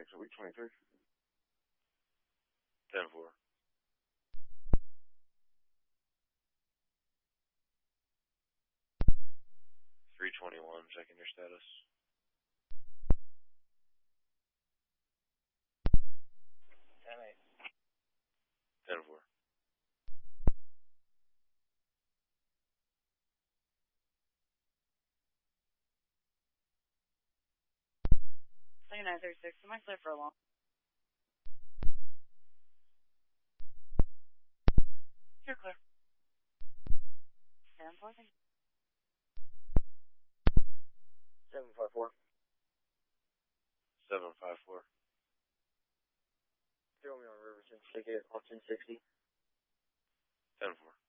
6 a week, 23. 10-4. 321, checking your status. 10-8. 10-4. 936. Am I clear for a long? You're clear. 10-4. 754. 754. Throw me on Riverton. Ticket on 1060. 10-4.